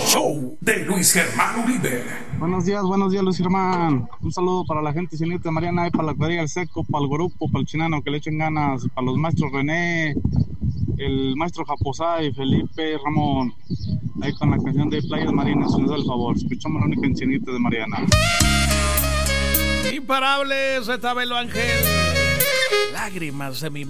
show de Luis Germán Uribe. Buenos días Luis Germán. Un saludo para la gente Cienita de Mariana y para la cuadrilla del Seco, para el grupo, para el Chinano, que le echen ganas, para los maestros René, el maestro Japosay, Felipe, Ramón, ahí con la canción de Playas Marinas, si nos da el favor. Escuchamos la única en Cienita de Mariana. Imparables, Tabelo Ángel. Lágrimas de mi